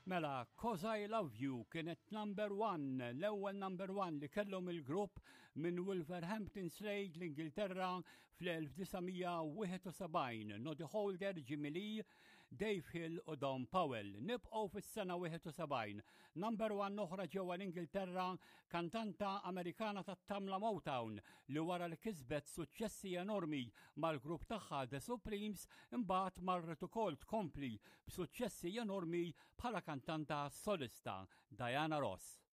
Mela, 'Cause I Love You kienet number one, l-ewwel number one li kellhom il-grupp minn Wolverhampton Slade l-Ingilterra fl-1971, Noddy Holder, Jimmy Lee, Dave Hill u Don Powell. Nibqgħu fis-sena 71. Number one oħra ġewwa l-Ingilterra, kantanta Amerikana tat-tamla Motown li wara li kisbet suċċessi enormi mal-grupp tagħha The Supremes imbagħad marret ukoll tkompli b'suċċessi enormi bħala kantanta solista Diana Ross.